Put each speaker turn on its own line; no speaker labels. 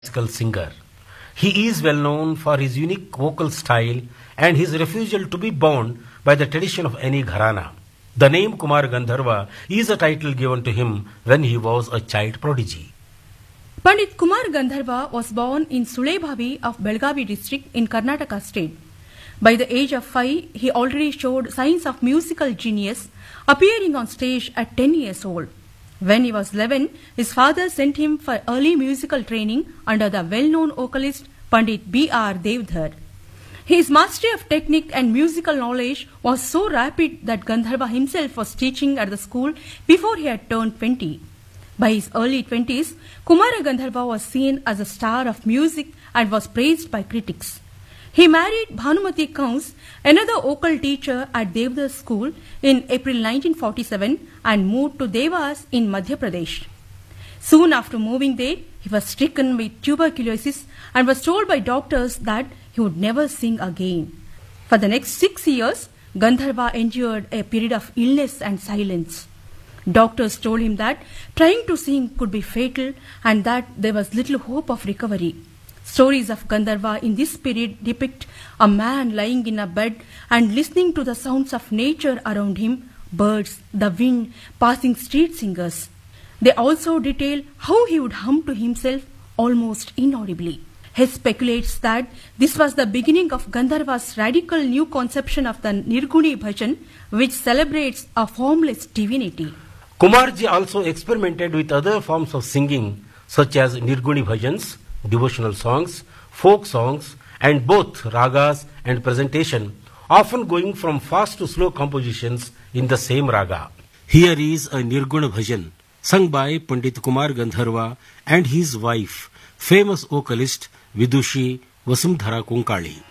classical singer. He is well known for his unique vocal style and his refusal to be bound by the tradition of any gharana. The name Kumar Gandharva is a title given to him when he was a child prodigy.
Pandit Kumar Gandharva was born in Sulebhavi of Belgavi district in Karnataka state. By the age of 5, he already showed signs of musical genius, appearing on stage at 10 years old. When he was 11, his father sent him for early musical training under the well-known vocalist Pandit B.R. Devdhar. His mastery of technique and musical knowledge was so rapid that Gandharva himself was teaching at the school before he had turned 20. By his early 20s, Kumara Gandharva was seen as a star of music and was praised by critics. He married Bhanumati Kaus, another vocal teacher at Devdhar's school, in April 1947 and moved to Devas in Madhya Pradesh. Soon after moving there, he was stricken with tuberculosis and was told by doctors that he would never sing again. For the next 6 years, Gandharva endured a period of illness and silence. Doctors told him that trying to sing could be fatal and that there was little hope of recovery. Stories of Gandharva in this period depict a man lying in a bed and listening to the sounds of nature around him, birds, the wind, passing street singers. They also detail how he would hum to himself almost inaudibly. Hess speculates that this was the beginning of Gandharva's radical new conception of the Nirguni Bhajan, which celebrates a formless divinity.
Kumarji also experimented with other forms of singing such as Nirguni Bhajans, devotional songs, folk songs, and both ragas and presentation, often going from fast to slow compositions in the same raga. Here is a Nirguna Bhajan sung by Pandit Kumar Gandharva and his wife, famous vocalist Vidushi Vasundhara Konkali.